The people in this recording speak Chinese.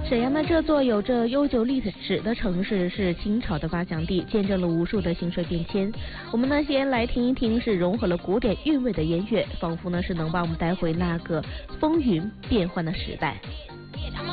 沈阳呢，这座有着悠久历史的城市是清朝的发祥地，见证了无数的形势变迁。我们呢，先来听一听是融合了古典韵味的音乐，仿佛呢是能把我们带回那个风云变幻的时代。